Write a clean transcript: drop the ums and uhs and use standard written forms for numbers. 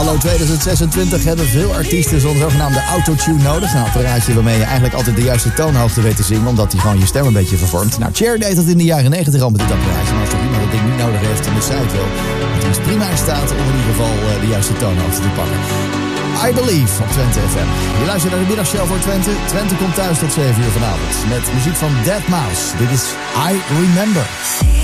Anno 2026 hebben veel artiesten zo'n zogenaamde autotune nodig. Een apparaatje waarmee je eigenlijk altijd de juiste toonhoogte weet te zingen, omdat hij gewoon je stem een beetje vervormt. Nou, Cher deed dat in de jaren 90 al met dit apparaatje. Maar als er iemand dat ding niet nodig heeft, dan is zij het wel. Want die is prima in staat om in ieder geval de juiste toonhoogte te pakken. I Believe op Twente FM. Je luistert naar de middagshow voor Twente. Twente komt thuis tot 7 uur vanavond. Met muziek van Dead Mouse. Dit is I Remember.